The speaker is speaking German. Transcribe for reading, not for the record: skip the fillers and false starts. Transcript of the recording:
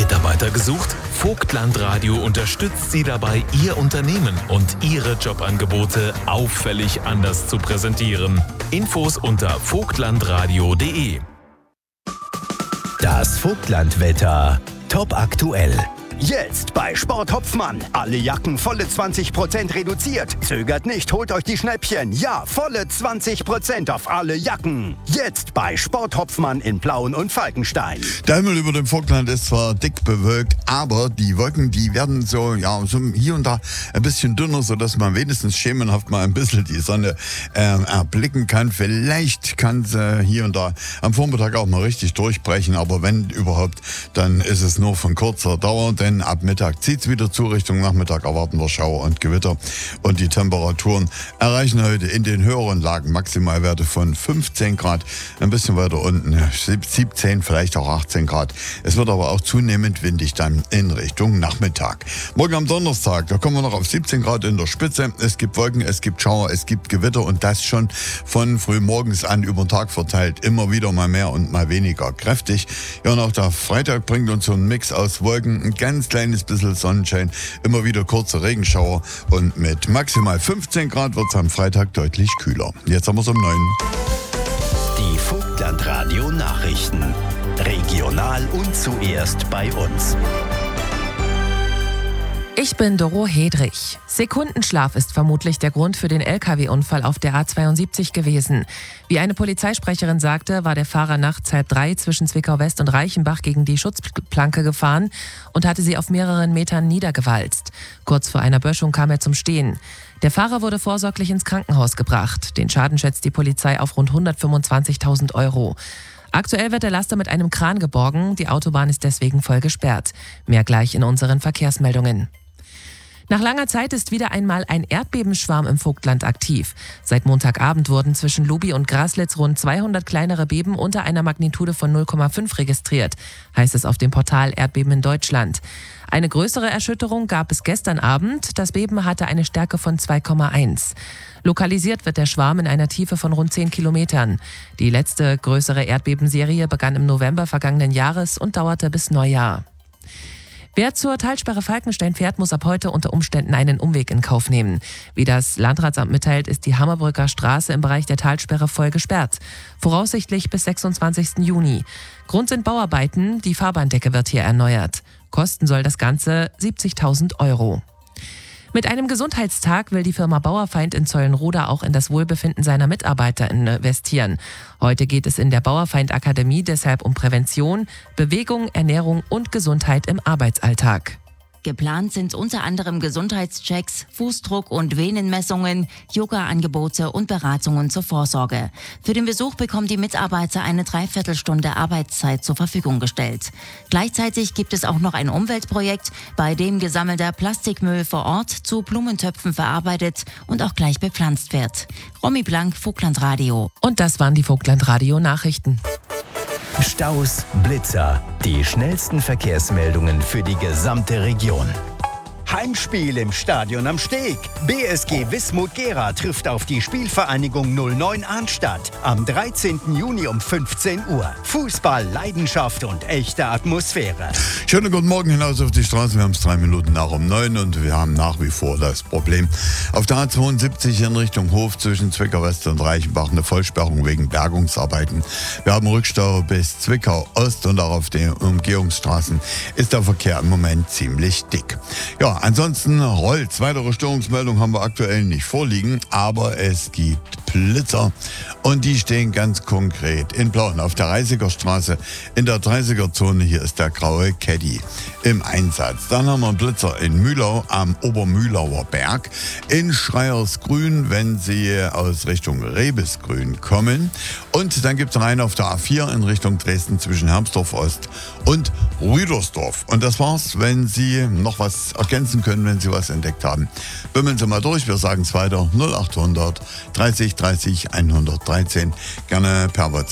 Mitarbeiter gesucht? Vogtland Radio unterstützt Sie dabei, Ihr Unternehmen und Ihre Jobangebote auffällig anders zu präsentieren. Infos unter vogtlandradio.de. Das Vogtlandwetter. Top aktuell. Jetzt bei Sport Hopfmann. Alle Jacken volle 20% reduziert. Zögert nicht, holt euch die Schnäppchen. Ja, volle 20% auf alle Jacken. Jetzt bei Sport Hopfmann in Plauen und Falkenstein. Der Himmel über dem Vogtland ist zwar dick bewölkt, aber die Wolken, die werden so hier und da ein bisschen dünner, sodass man wenigstens schemenhaft mal ein bisschen die Sonne erblicken kann. Vielleicht kann sie hier und da am Vormittag auch mal richtig durchbrechen, aber wenn überhaupt, dann ist es nur von kurzer Dauer, denn ab Mittag zieht es wieder zu. Richtung Nachmittag erwarten wir Schauer und Gewitter. Und die Temperaturen erreichen heute in den höheren Lagen Maximalwerte von 15 Grad. Ein bisschen weiter unten 17, vielleicht auch 18 Grad. Es wird aber auch zunehmend windig dann in Richtung Nachmittag. Morgen am Donnerstag, da kommen wir noch auf 17 Grad in der Spitze. Es gibt Wolken, es gibt Schauer, es gibt Gewitter und das schon von frühmorgens an über den Tag verteilt. Immer wieder mal mehr und mal weniger kräftig. Ja, und auch der Freitag bringt uns so einen Mix aus Wolken, ein ganz kleines bisschen Sonnenschein, immer wieder kurze Regenschauer und mit maximal 15 Grad wird es am Freitag deutlich kühler. Jetzt haben wir es um 9. Die Vogtlandradio Nachrichten. Regional und zuerst bei uns. Ich bin Doro Hedrich. Sekundenschlaf ist vermutlich der Grund für den Lkw-Unfall auf der A72 gewesen. Wie eine Polizeisprecherin sagte, war der Fahrer nachts 2:30 zwischen Zwickau-West und Reichenbach gegen die Schutzplanke gefahren und hatte sie auf mehreren Metern niedergewalzt. Kurz vor einer Böschung kam er zum Stehen. Der Fahrer wurde vorsorglich ins Krankenhaus gebracht. Den Schaden schätzt die Polizei auf rund 125.000 €. Aktuell wird der Laster mit einem Kran geborgen. Die Autobahn ist deswegen voll gesperrt. Mehr gleich in unseren Verkehrsmeldungen. Nach langer Zeit ist wieder einmal ein Erdbebenschwarm im Vogtland aktiv. Seit Montagabend wurden zwischen Lubi und Graslitz rund 200 kleinere Beben unter einer Magnitude von 0,5 registriert, heißt es auf dem Portal Erdbeben in Deutschland. Eine größere Erschütterung gab es gestern Abend. Das Beben hatte eine Stärke von 2,1. Lokalisiert wird der Schwarm in einer Tiefe von rund 10 Kilometern. Die letzte größere Erdbebenserie begann im November vergangenen Jahres und dauerte bis Neujahr. Wer zur Talsperre Falkenstein fährt, muss ab heute unter Umständen einen Umweg in Kauf nehmen. Wie das Landratsamt mitteilt, ist die Hammerbrücker Straße im Bereich der Talsperre voll gesperrt. Voraussichtlich bis 26. Juni. Grund sind Bauarbeiten, die Fahrbahndecke wird hier erneuert. Kosten soll das Ganze 70.000 €. Mit einem Gesundheitstag will die Firma Bauerfeind in Zeulenroda auch in das Wohlbefinden seiner Mitarbeiter investieren. Heute geht es in der Bauerfeind Akademie deshalb um Prävention, Bewegung, Ernährung und Gesundheit im Arbeitsalltag. Geplant sind unter anderem Gesundheitschecks, Fußdruck- und Venenmessungen, Yoga-Angebote und Beratungen zur Vorsorge. Für den Besuch bekommen die Mitarbeiter eine Dreiviertelstunde Arbeitszeit zur Verfügung gestellt. Gleichzeitig gibt es auch noch ein Umweltprojekt, bei dem gesammelter Plastikmüll vor Ort zu Blumentöpfen verarbeitet und auch gleich bepflanzt wird. Romy Blank, Vogtlandradio. Und das waren die Vogtlandradio Nachrichten. Staus, Blitzer, die schnellsten Verkehrsmeldungen für die gesamte Region. Heimspiel im Stadion am Steg. BSG Wismut Gera trifft auf die Spielvereinigung 09 Arnstadt am 13. Juni um 15 Uhr. Fußball, Leidenschaft und echte Atmosphäre. Schönen guten Morgen hinaus auf die Straße. Wir haben es 3 Minuten nach um 9 und wir haben nach wie vor das Problem. Auf der A72 in Richtung Hof zwischen Zwickau-West und Reichenbach eine Vollsperrung wegen Bergungsarbeiten. Wir haben Rückstau bis Zwickau-Ost und auch auf den Umgehungsstraßen ist der Verkehr im Moment ziemlich dick. Ja, ansonsten Holz. Weitere Störungsmeldungen haben wir aktuell nicht vorliegen, aber es gibt Blitzer und die stehen ganz konkret in Plauen auf der Reisiger Straße in der 30er-Zone. Hier ist der graue Caddy im Einsatz. Dann haben wir einen Blitzer in Mühlau am Obermühlauer Berg, in Schreiersgrün, wenn Sie aus Richtung Rebesgrün kommen. Und dann gibt es einen auf der A4 in Richtung Dresden zwischen Hermsdorf Ost und Rüdersdorf. Und das war's. Wenn Sie noch was ergänzen können, wenn Sie was entdeckt haben, bimmeln Sie mal durch. Wir sagen es weiter. 0800 30 30 113. Gerne per WhatsApp.